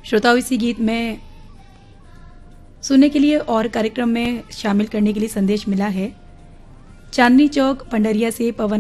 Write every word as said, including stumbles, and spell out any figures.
श्रोताओं, इसी गीत में सुनने के लिए और कार्यक्रम में शामिल करने के लिए संदेश मिला है चांदनी चौक पंडरिया से पवन